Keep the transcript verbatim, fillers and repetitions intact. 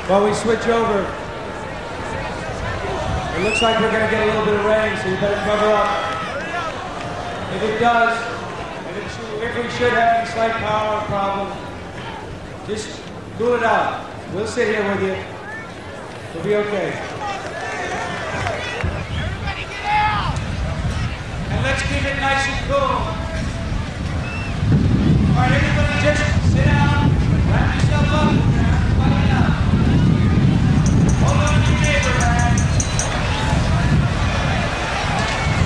While we switch over, it looks like we're going to get a little bit of rain, so you better cover up. If it does, if, it should, if we should have any slight power problem, just cool it out. We'll sit here with you. We'll be okay. Everybody get out! And let's keep it nice and cool.